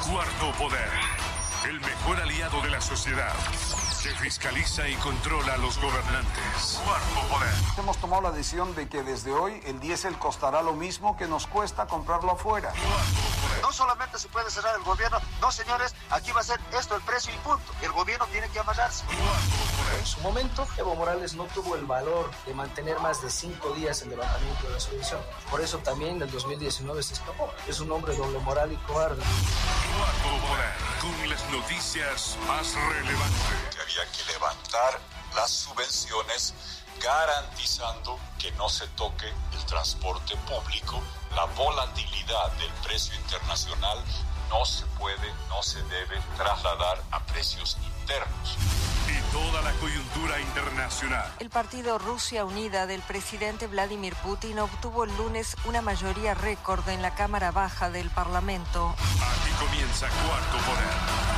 Cuarto Poder, el mejor aliado de la sociedad, que fiscaliza y controla a los gobernantes. Cuarto Poder. Hemos tomado la decisión de que desde hoy el diésel costará lo mismo que nos cuesta comprarlo afuera. No solamente se puede cerrar el gobierno, no señores, aquí va a ser esto el precio y punto. El gobierno tiene que amarrarse. En su momento, Evo Morales no tuvo el valor de mantener más de 5 días el levantamiento de la subvención. Por eso también en el 2019 se escapó. Es un hombre doble moral y cobarde. Cuarto Poder, con las noticias más relevantes. Que había que levantar las subvenciones garantizando que no se toque el transporte público. La volatilidad del precio internacional no se puede, no se debe trasladar a precios internos. Y toda la coyuntura internacional. El partido Rusia Unida del presidente Vladimir Putin obtuvo el lunes una mayoría récord en la Cámara Baja del Parlamento. Aquí comienza Cuarto Poder.